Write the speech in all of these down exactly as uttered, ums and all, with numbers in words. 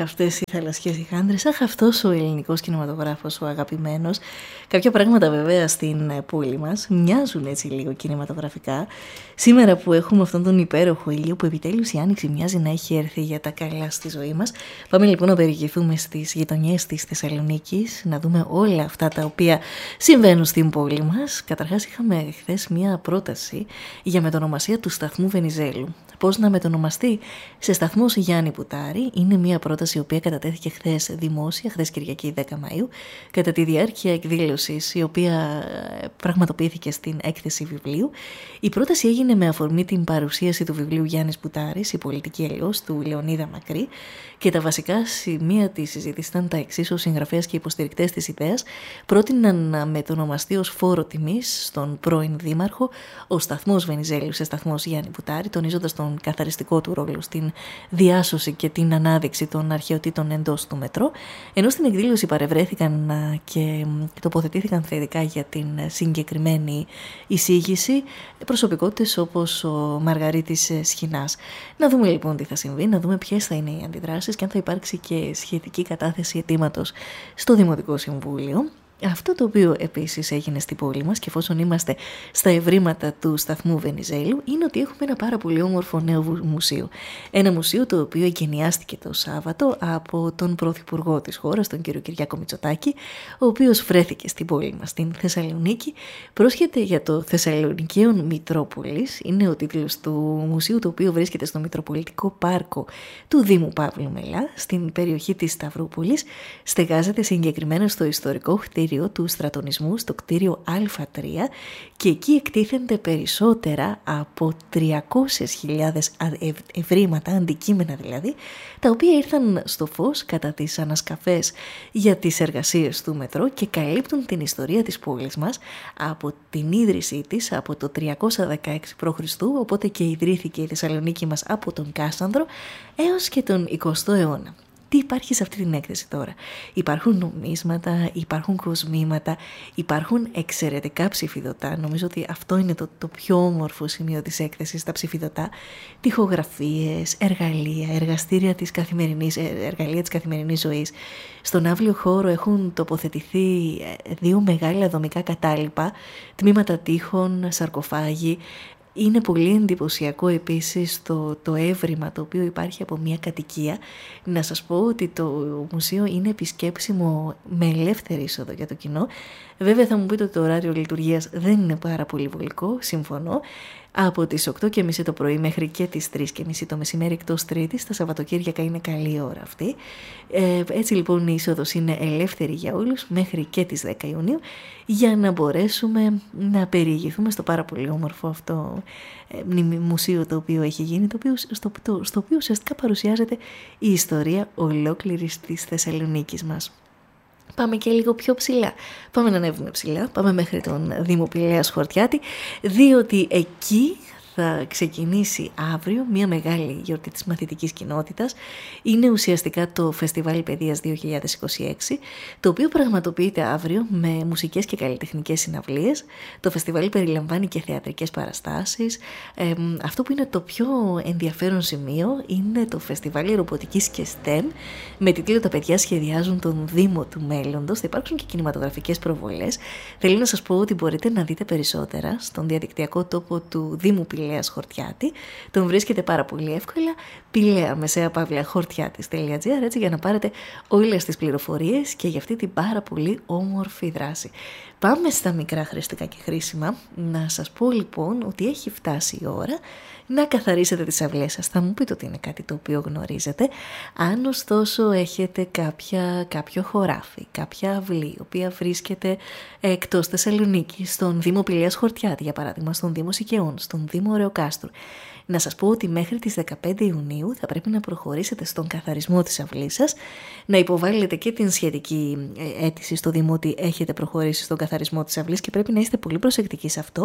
αυτές οι θαλασσιές οι χάντρες, αχ, αυτός ο ελληνικός κινηματογράφος, ο αγαπημένος. Κάποια πράγματα βέβαια στην πόλη μας μοιάζουν έτσι λίγο κινηματογραφικά. Σήμερα που έχουμε αυτόν τον υπέροχο ήλιο, που επιτέλους η άνοιξη μοιάζει να έχει έρθει για τα καλά στη ζωή μας, πάμε λοιπόν να περιηγηθούμε στις γειτονιές της Θεσσαλονίκης, να δούμε όλα αυτά τα οποία συμβαίνουν στην πόλη μας. Καταρχάς είχαμε χθες μια πρόταση για μετονομασία του σταθμού Βενιζέλου. Πώς να μετονομαστεί σε σταθμός Γιάννη Πουτάρη είναι μια πρόταση η οποία κατατέθηκε χθες δημόσια, χθες Κυριακή δέκα Μαΐου, κατά τη διάρκεια εκδήλωσης η οποία πραγματοποιήθηκε στην έκθεση βιβλίου. Η πρόταση έγινε με αφορμή την παρουσίαση του βιβλίου Γιάννης Πουτάρης, η πολιτική αλλιώς, του Λεωνίδα Μακρύ, και τα βασικά σημεία της συζήτησης ήταν τα εξής: ο συγγραφέας και οι υποστηρικτές της ιδέας πρότειναν να μετονομαστεί ως φόρο τιμής στον πρώην δήμαρχο ο σταθμός Βενιζέλου σε σταθμός Γιάννη Πουτάρη, τονίζοντας τον καθαριστικό του ρόλο στην διάσωση και την ανάδειξη των αρχαιοτήτων εντός του μετρό, ενώ στην εκδήλωση παρευρέθηκαν και τοποθετήθηκαν θετικά για την συγκεκριμένη εισήγηση προσωπικότητες όπως ο Μαργαρίτης Σχοινάς. Να δούμε λοιπόν τι θα συμβεί, να δούμε ποιες θα είναι οι αντιδράσεις και αν θα υπάρξει και σχετική κατάθεση αιτήματος στο Δημοτικό Συμβούλιο. Αυτό το οποίο επίσης έγινε στην πόλη μας, και εφόσον είμαστε στα ευρήματα του σταθμού Βενιζέλου, είναι ότι έχουμε ένα πάρα πολύ όμορφο νέο μουσείο. Ένα μουσείο το οποίο εγκαινιάστηκε το Σάββατο από τον Πρωθυπουργό της χώρας, τον κύριο Κυριάκο Μητσοτάκη, ο οποίος βρέθηκε στην πόλη μας, στην Θεσσαλονίκη. Πρόσχεται για το Θεσσαλονικαίον Μητρόπολης, είναι ο τίτλος του μουσείου, το οποίο βρίσκεται στο Μητροπολιτικό Πάρκο του Δήμου Παύλου Μελά, στην περιοχή της Σταυρούπολης. Στεγάζεται συγκεκριμένα στο ιστορικό κτίριο του στρατονισμού, στο κτίριο Α τρία, και εκεί εκτίθενται περισσότερα από τριακόσιες χιλιάδες ευρήματα, αντικείμενα δηλαδή, τα οποία ήρθαν στο φως κατά τις ανασκαφές για τις εργασίες του μετρό και καλύπτουν την ιστορία της πόλης μας από την ίδρυσή της από το τριακόσια δεκαέξι π.Χ., οπότε και ιδρύθηκε η Θεσσαλονίκη μας από τον Κάσανδρο, έως και τον εικοστό αιώνα. Τι υπάρχει σε αυτή την έκθεση τώρα? Υπάρχουν νομίσματα, υπάρχουν κοσμήματα, υπάρχουν εξαιρετικά ψηφιδωτά. Νομίζω ότι αυτό είναι το, το πιο όμορφο σημείο της έκθεσης, τα ψηφιδωτά. Τοιχογραφίες, εργαλεία, εργαστήρια της καθημερινής, εργαλεία της καθημερινής ζωής. Στον αύλιο χώρο έχουν τοποθετηθεί δύο μεγάλα δομικά κατάλοιπα, τμήματα τείχων, σαρκοφάγοι. Είναι πολύ εντυπωσιακό επίσης το, το έβριμα το οποίο υπάρχει από μια κατοικία. Να σας πω ότι το μουσείο είναι επισκέψιμο με ελεύθερη είσοδο για το κοινό. Βέβαια θα μου πείτε ότι το ωράριο λειτουργίας δεν είναι πάρα πολύ βολικό, συμφωνώ. Από τις οκτώ και μισή το πρωί μέχρι και τις τρεις και μισή το μεσημέρι εκτός Τρίτης, τα Σαββατοκύριακα είναι καλή ώρα αυτή. Ε, έτσι λοιπόν η είσοδος είναι ελεύθερη για όλους μέχρι και τις δέκα Ιουνίου, για να μπορέσουμε να περιηγηθούμε στο πάρα πολύ όμορφο αυτό ε, μουσείο το οποίο έχει γίνει, το οποίο, στο, το, στο οποίο ουσιαστικά παρουσιάζεται η ιστορία ολόκληρης της Θεσσαλονίκης μας. Πάμε και λίγο πιο ψηλά. Πάμε να ανέβουμε ψηλά. Πάμε μέχρι τον Δήμο Πηλαίας Χορτιάτη, διότι εκεί θα ξεκινήσει αύριο μια μεγάλη γιορτή της μαθητικής κοινότητας. Είναι ουσιαστικά το Φεστιβάλ Παιδείας δύο χιλιάδες είκοσι έξι, το οποίο πραγματοποιείται αύριο με μουσικές και καλλιτεχνικές συναυλίες. Το φεστιβάλ περιλαμβάνει και θεατρικές παραστάσεις. Ε, αυτό που είναι το πιο ενδιαφέρον σημείο είναι το Φεστιβάλ Ρομποτικής και στεμ, με τίτλο «Τα παιδιά σχεδιάζουν τον Δήμο του μέλλοντος». Θα υπάρξουν και κινηματογραφικές προβολές. Θέλω να σας πω ότι μπορείτε να δείτε περισσότερα στον διαδικτυακό τόπο του Δήμου Πηλαίας Χορτιάτη. Τον βρίσκεται πάρα πολύ εύκολα, πηλαία μεσαία παύλα χορτιάτης.gr, έτσι, για να πάρετε όλες τις πληροφορίες και για αυτή την πάρα πολύ όμορφη δράση. Πάμε στα μικρά χρηστικά και χρήσιμα. Να σας πω λοιπόν ότι έχει φτάσει η ώρα να καθαρίσετε τις αυλές σας. Θα μου πείτε ότι είναι κάτι το οποίο γνωρίζετε. Αν ωστόσο έχετε κάποια, κάποιο χωράφι, κάποια αυλή, η οποία βρίσκεται εκτός Θεσσαλονίκης, στον Δήμο Πηλαίας Χορτιάτη, για παράδειγμα, στον Δήμο Σικαιών, στον Δήμο Ρεοκάστρου, να σας πω ότι μέχρι τις δεκαπέντε Ιουνίου θα πρέπει να προχωρήσετε στον καθαρισμό της αυλής σας, να υποβάλλετε και την σχετική αίτηση στο Δήμο ότι έχετε προχωρήσει στον καθαρισμό της αυλής, και πρέπει να είστε πολύ προσεκτικοί σε αυτό,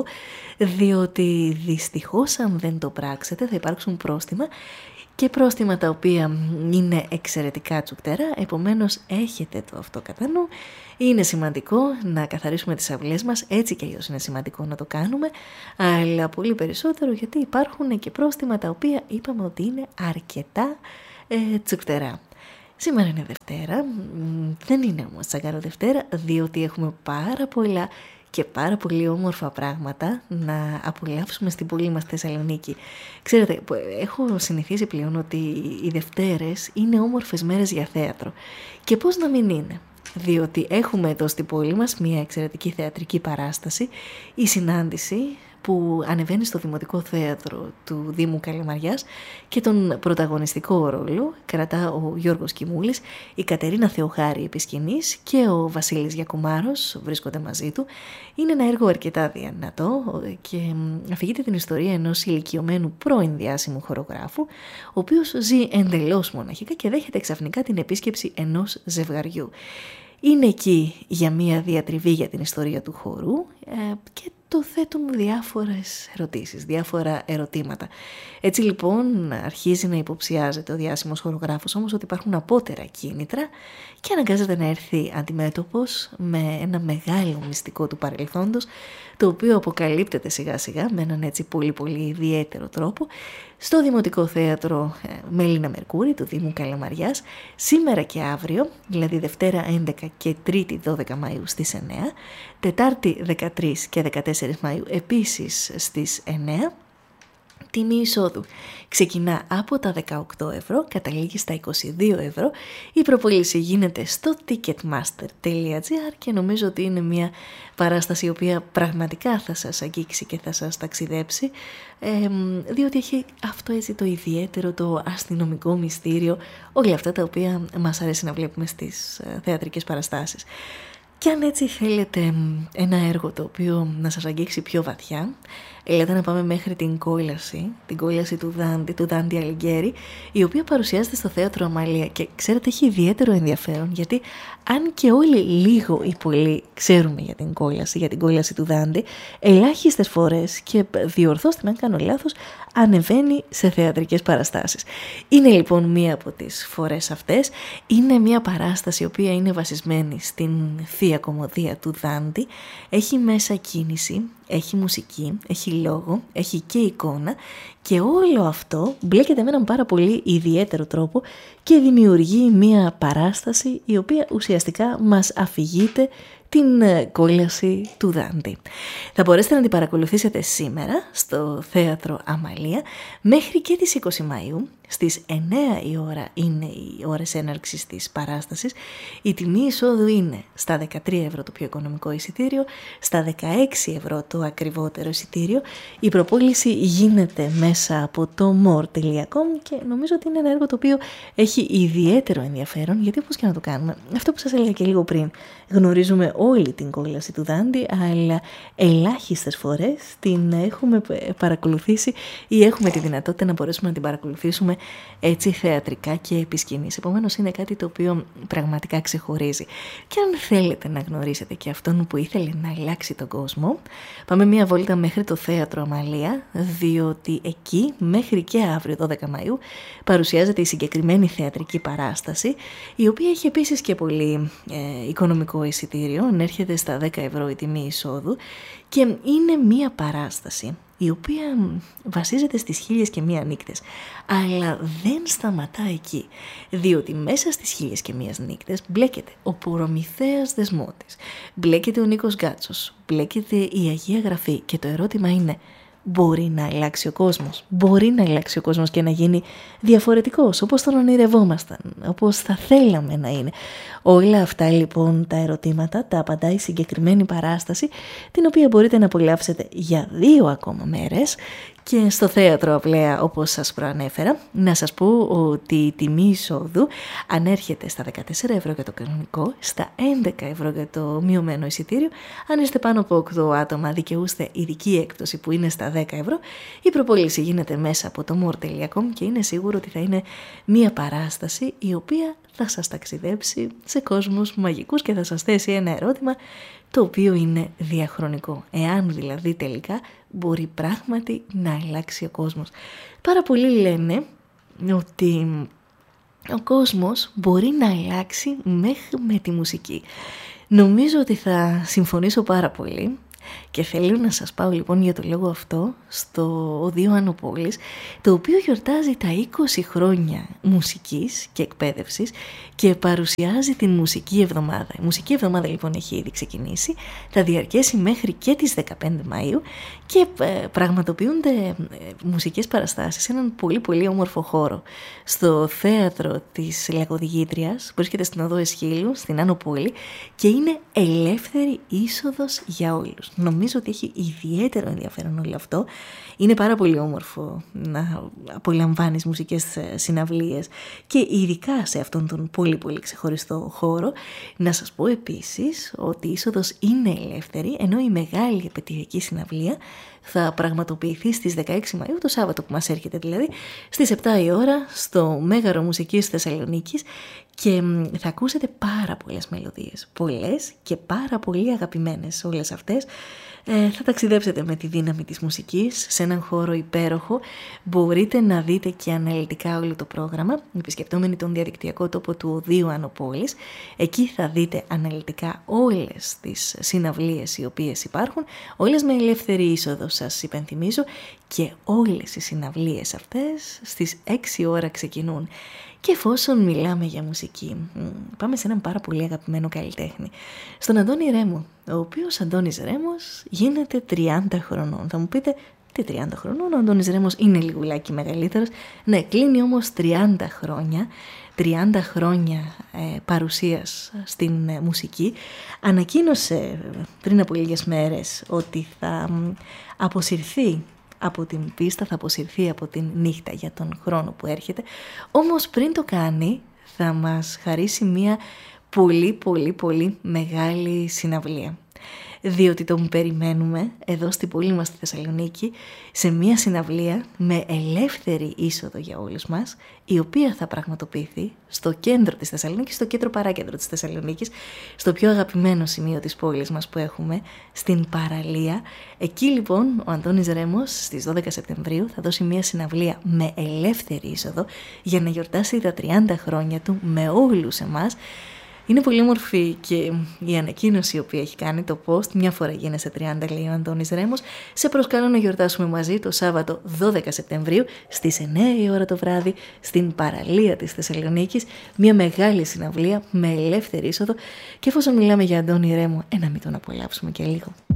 διότι δυστυχώς αν δεν το πράξετε θα υπάρξουν πρόστιμα, και πρόστιμα τα οποία είναι εξαιρετικά τσουκτέρα. Επομένως έχετε το αυτό κατά νου. Είναι σημαντικό να καθαρίσουμε τις αυλές μας, έτσι και αλλιώς είναι σημαντικό να το κάνουμε, αλλά πολύ περισσότερο γιατί υπάρχουν και πρόστιμα τα οποία είπαμε ότι είναι αρκετά ε, τσουκτερά. Σήμερα είναι Δευτέρα, δεν είναι όμως Τσαγκάρο Δευτέρα, διότι έχουμε πάρα πολλά και πάρα πολύ όμορφα πράγματα να απολαύσουμε στην πόλη μας Θεσσαλονίκη. Ξέρετε, έχω συνηθίσει πλέον ότι οι Δευτέρες είναι όμορφες μέρες για θέατρο. Και πώς να μην είναι, διότι έχουμε εδώ στην πόλη μας μια εξαιρετική θεατρική παράσταση, η συνάντηση που ανεβαίνει στο Δημοτικό Θέατρο του Δήμου Καλαμαριάς και τον πρωταγωνιστικό ρόλο κρατά ο Γιώργος Κιμούλης, η Κατερίνα Θεοχάρη επί σκηνής και ο Βασίλης Γιακουμάρος βρίσκονται μαζί του. Είναι ένα έργο αρκετά δυνατό και αφηγείται την ιστορία ενός ηλικιωμένου πρώην διάσημου χορογράφου, ο οποίος ζει εντελώς μοναχικά και δέχεται ξαφνικά την επίσκεψη ενός ζευγαριού. Είναι εκεί για μία διατριβή για την ιστορία του χορού ε, και το θέτουν διάφορες ερωτήσεις, διάφορα ερωτήματα. Έτσι λοιπόν αρχίζει να υποψιάζεται ο διάσημος χορογράφος όμως ότι υπάρχουν απότερα κίνητρα και αναγκάζεται να έρθει αντιμέτωπος με ένα μεγάλο μυστικό του παρελθόντος, το οποίο αποκαλύπτεται σιγά σιγά με έναν έτσι πολύ πολύ ιδιαίτερο τρόπο στο Δημοτικό Θέατρο Μελίνα Μερκούρη του Δήμου Καλαμαριάς, σήμερα και αύριο, δηλαδή Δευτέρα έντεκα και Τρίτη δώδεκα Μαΐου στις εννέα, Τετάρτη δεκατρείς και δεκατέσσερις Μαΐου επίσης στις εννέα. Τιμή εισόδου ξεκινά από τα δεκαοκτώ ευρώ, καταλήγει στα είκοσι δύο ευρώ. Η προπόληση γίνεται στο ticketmaster τελεία gr και νομίζω ότι είναι μια παράσταση η οποία πραγματικά θα σας αγγίξει και θα σας ταξιδέψει, ε, διότι έχει αυτό έτσι το ιδιαίτερο, το αστυνομικό μυστήριο, όλα αυτά τα οποία μας αρέσει να βλέπουμε στις θεατρικές παραστάσεις. Και αν έτσι θέλετε ένα έργο το οποίο να σας αγγίξει πιο βαθιά, έλατε να πάμε μέχρι την κόλαση, την κόλαση του Δάντη, του Δάντη Αλιγκέρι, η οποία παρουσιάζεται στο Θέατρο Αμαλία. Και ξέρετε, έχει ιδιαίτερο ενδιαφέρον, γιατί αν και όλοι λίγο ή πολύ ξέρουμε για την κόλαση, για την κόλαση του Δάντη, ελάχιστες φορές, και διορθώστε με αν κάνω λάθος, ανεβαίνει σε θεατρικές παραστάσεις. Είναι λοιπόν μία από τις φορές αυτές. Είναι μία παράσταση η οποία είναι βασισμένη στην Θεία Κωμωδία του Δάντη. Έχει μέσα κίνηση, έχει μουσική, έχει λόγο, έχει και εικόνα και όλο αυτό μπλέκεται με έναν πάρα πολύ ιδιαίτερο τρόπο και δημιουργεί μία παράσταση η οποία ουσιαστικά μας αφηγείται την κόλαση του Δάντη. Θα μπορέσετε να την παρακολουθήσετε σήμερα στο Θέατρο Αμαλία μέχρι και τις είκοσι Μαΐου. Στις εννέα η ώρα είναι οι ώρες έναρξης της παράστασης. Η τιμή εισόδου είναι στα δεκατρία ευρώ το πιο οικονομικό εισιτήριο, στα δεκαέξι ευρώ το ακριβότερο εισιτήριο. Η προπόληση γίνεται μέσα από το more τελεία com και νομίζω ότι είναι ένα έργο το οποίο έχει ιδιαίτερο ενδιαφέρον, γιατί όπως και να το κάνουμε, αυτό που σας έλεγα και λίγο πριν, γνωρίζουμε όλη την κόλαση του Δάντη, αλλά ελάχιστες φορές την έχουμε παρακολουθήσει ή έχουμε τη δυνατότητα να μπορέσουμε να την παρακολουθήσουμε έτσι θεατρικά και επί σκηνής. Επομένως είναι κάτι το οποίο πραγματικά ξεχωρίζει. Και αν θέλετε να γνωρίσετε και αυτόν που ήθελε να αλλάξει τον κόσμο, πάμε μία βόλτα μέχρι το Θέατρο Αμαλία, διότι εκεί μέχρι και αύριο δώδεκα Μαΐου παρουσιάζεται η συγκεκριμένη θεατρική παράσταση, η οποία έχει επίσης και πολύ ε, οικονομικό εισιτήριο, έρχεται στα δέκα ευρώ η τιμή εισόδου και είναι μία παράσταση η οποία βασίζεται στις χίλιες και μία νύκτες, αλλά δεν σταματά εκεί, διότι μέσα στις χίλιες και μία νύκτες μπλέκεται ο Προμηθέας Δεσμότης, μπλέκεται ο Νίκος Γκάτσος, μπλέκεται η Αγία Γραφή και το ερώτημα είναι, μπορεί να αλλάξει ο κόσμος, μπορεί να αλλάξει ο κόσμος και να γίνει διαφορετικός, όπως τον ονειρευόμασταν, όπως θα θέλαμε να είναι. Όλα αυτά λοιπόν τα ερωτήματα τα απαντάει η συγκεκριμένη παράσταση, την οποία μπορείτε να απολαύσετε για δύο ακόμα μέρες και στο Θέατρο Αυλαία, όπως σας προανέφερα. Να σας πω ότι η τιμή εισόδου ανέρχεται στα δεκατέσσερα ευρώ για το κανονικό, στα έντεκα ευρώ για το μειωμένο εισιτήριο. Αν είστε πάνω από οκτώ άτομα δικαιούστε ειδική έκπτωση που είναι στα δέκα ευρώ. Η προπόληση γίνεται μέσα από το more τελεία com και είναι σίγουρο ότι θα είναι μια παράσταση η οποία θα σας ταξιδέψει σε κόσμους μαγικούς και θα σας θέσει ένα ερώτημα το οποίο είναι διαχρονικό. Εάν δηλαδή τελικά μπορεί πράγματι να αλλάξει ο κόσμος. Πάρα πολλοί λένε ότι ο κόσμος μπορεί να αλλάξει μέχρι με τη μουσική. Νομίζω ότι θα συμφωνήσω πάρα πολύ. Και θέλω να σας πάω λοιπόν για το λόγο αυτό στο Οδείο Άνω Πόλης, το οποίο γιορτάζει τα είκοσι χρόνια μουσικής και εκπαίδευσης και παρουσιάζει την Μουσική Εβδομάδα. Η Μουσική Εβδομάδα λοιπόν έχει ήδη ξεκινήσει, θα διαρκέσει μέχρι και τις δεκαπέντε Μαΐου και ε, πραγματοποιούνται ε, μουσικές παραστάσεις σε έναν πολύ πολύ όμορφο χώρο στο θέατρο της Λαγοδηγήτριας, βρίσκεται στην Οδό Εσχύλου, στην Άνω Πόλη, και είναι ελεύθερη είσοδος για όλους. Νομίζω ότι έχει ιδιαίτερο ενδιαφέρον όλο αυτό. Είναι πάρα πολύ όμορφο να απολαμβάνεις μουσικές συναυλίες και ειδικά σε αυτόν τον πολύ πολύ ξεχωριστό χώρο. Να σας πω επίσης ότι η είσοδος είναι ελεύθερη, ενώ η μεγάλη επαιτειακή συναυλία θα πραγματοποιηθεί στις δεκαέξι Μαΐου, το Σάββατο που μας έρχεται δηλαδή, στις επτά η ώρα στο Μέγαρο Μουσικής Θεσσαλονίκης, και θα ακούσετε πάρα πολλές μελωδίες, πολλές και πάρα πολύ αγαπημένες όλες αυτές. Ε, θα ταξιδέψετε με τη δύναμη της μουσικής σε έναν χώρο υπέροχο. Μπορείτε να δείτε και αναλυτικά όλο το πρόγραμμα επισκεπτόμενοι τον διαδικτυακό τόπο του Οδείου Άνω Πόλης. Εκεί θα δείτε αναλυτικά όλες τις συναυλίες οι οποίες υπάρχουν, όλες με ελεύθερη είσοδο, σας υπενθυμίζω, και όλες οι συναυλίες αυτές στις έξι ώρα ξεκινούν. Και εφόσον μιλάμε για μουσική, πάμε σε έναν πάρα πολύ αγαπημένο καλλιτέχνη, στον Αντώνη Ρέμο, ο οποίος Αντώνης Ρέμος γίνεται τριάντα χρονών. Θα μου πείτε, τι τριάντα χρονών, ο Αντώνης Ρέμος είναι λιγουλάκι μεγαλύτερος. Ναι, κλείνει όμως τριάντα χρόνια, τριάντα χρόνια ε, παρουσίας στην ε, μουσική. Ανακοίνωσε πριν από λίγες μέρες ότι θα ε, αποσυρθεί από την πίστα, θα αποσυρθεί από την νύχτα για τον χρόνο που έρχεται. Όμως πριν το κάνει θα μας χαρίσει μια πολύ πολύ πολύ μεγάλη συναυλία, διότι τον περιμένουμε εδώ στην πόλη μας στη Θεσσαλονίκη σε μια συναυλία με ελεύθερη είσοδο για όλους μας, η οποία θα πραγματοποιηθεί στο κέντρο της Θεσσαλονίκης, στο κέντρο παράκεντρο της Θεσσαλονίκης, στο πιο αγαπημένο σημείο της πόλης μας που έχουμε, στην παραλία. Εκεί λοιπόν ο Αντώνης Ρέμος στις δώδεκα Σεπτεμβρίου θα δώσει μια συναυλία με ελεύθερη είσοδο για να γιορτάσει τα τριάντα χρόνια του με όλους εμάς. Είναι πολύ όμορφη και η ανακοίνωση η οποία έχει κάνει, το post. Μια φορά γίνεσαι τριάντα, λέει ο Αντώνης Ρέμος. Σε προσκαλώ να γιορτάσουμε μαζί το Σάββατο δώδεκα Σεπτεμβρίου στις εννιά η ώρα το βράδυ στην παραλία της Θεσσαλονίκης. Μια μεγάλη συναυλία με ελεύθερη είσοδο. Και εφόσον μιλάμε για Αντώνη Ρέμο, ε, να μην τον απολαύσουμε και λίγο.